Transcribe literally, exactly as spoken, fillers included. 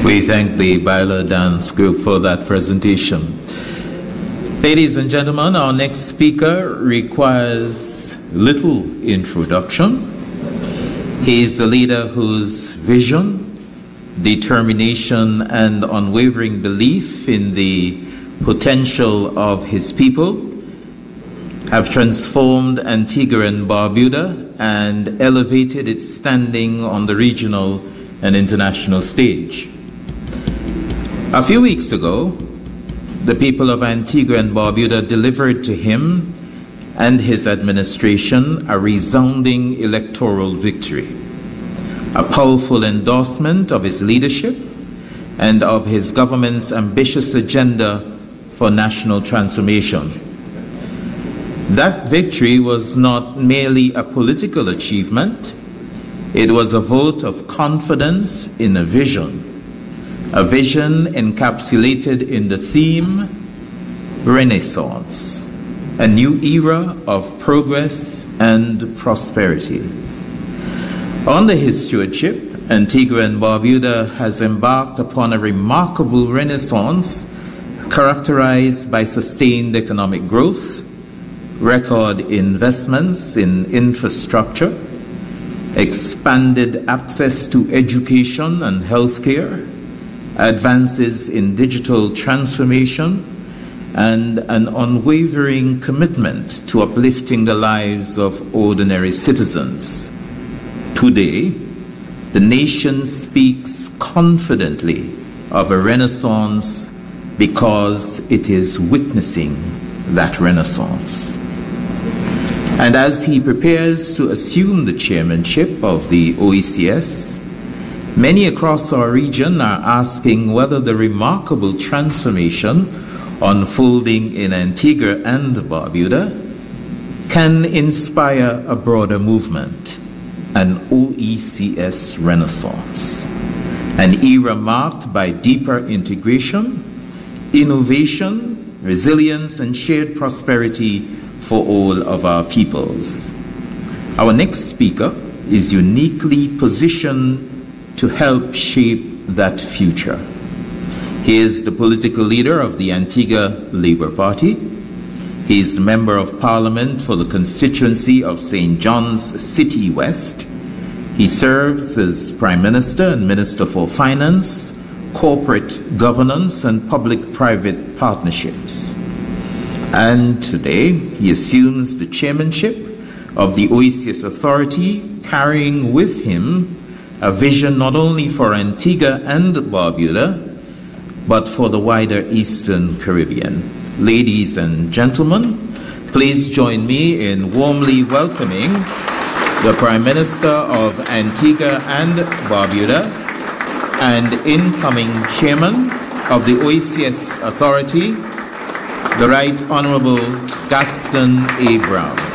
We thank the Baila Dance Group for that presentation. Ladies and gentlemen, our next speaker requires little introduction. He is a leader whose vision, determination, and unwavering belief in the potential of his people have transformed Antigua and Barbuda and elevated its standing on the regional and international stage. A few weeks ago, the people of Antigua and Barbuda delivered to him and his administration a resounding electoral victory, a powerful endorsement of his leadership and of his government's ambitious agenda for national transformation. That victory was not merely a political achievement, it was a vote of confidence in a vision. A vision encapsulated in the theme, Renaissance, a new era of progress and prosperity. Under his stewardship, Antigua and Barbuda has embarked upon a remarkable renaissance characterized by sustained economic growth, record investments in infrastructure, expanded access to education and healthcare, advances in digital transformation, and an unwavering commitment to uplifting the lives of ordinary citizens. Today, the nation speaks confidently of a renaissance because it is witnessing that renaissance. And as he prepares to assume the chairmanship of the O E C S, many across our region are asking whether the remarkable transformation unfolding in Antigua and Barbuda can inspire a broader movement, an O E C S renaissance, an era marked by deeper integration, innovation, resilience, and shared prosperity for all of our peoples. Our next speaker is uniquely positioned to help shape that future. He is the political leader of the Antigua Labour Party. He is the Member of Parliament for the constituency of Saint John's City West. He serves as Prime Minister and Minister for Finance, Corporate Governance, and Public-Private Partnerships. And today, he assumes the chairmanship of the O E C S Authority, carrying with him a vision not only for Antigua and Barbuda, but for the wider Eastern Caribbean. Ladies and gentlemen, please join me in warmly welcoming the Prime Minister of Antigua and Barbuda and incoming Chairman of the O E C S Authority, the Right Honorable Gaston A. Brown.